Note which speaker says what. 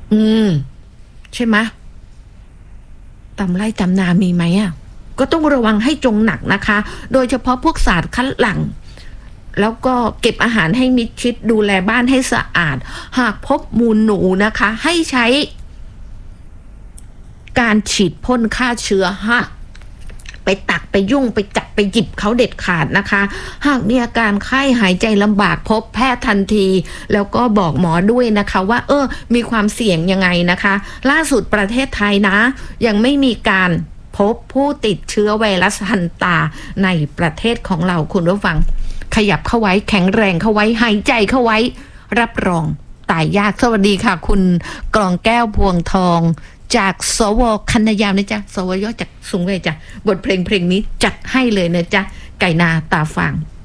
Speaker 1: อืมใช่ไหมตำไร่ตำนามีไหมอ่ะก็ต้องระวังให้จงหนักนะคะ โดยเฉพาะพวกสารคัดหลั่งแล้วก็เก็บอาหารให้มิดชิดดูแลบ้านให้สะอาดหากพบมูลหนูนะคะให้ใช้การฉีดพ่นฆ่าเชื้อฮะไปตักไปยุ่งไปจับไปหยิบเขาเด็ดขาดนะคะหากมีอาการไข้หายใจลำบากพบแพทย์ทันทีแล้วก็บอกหมอด้วยนะคะว่ามีความเสี่ยงยังไงนะคะล่าสุดประเทศไทยนะยังไม่มีการพบผู้ติดเชื้อไวรัสฮันตาในประเทศของเราคุณผู้ฟังขยับเข้าไว้แข็งแรงเข้าไว้หายใจเข้าไว้รับรองตายยากสวัสดีค่ะคุณกรองแก้วพวงทองจากสวคันยาวนะจ๊ะสวย่อจากสูงเลยจ้ะบทเพลงนี้จัดให้เลยนะจ๊ะไก่นาตาฟาง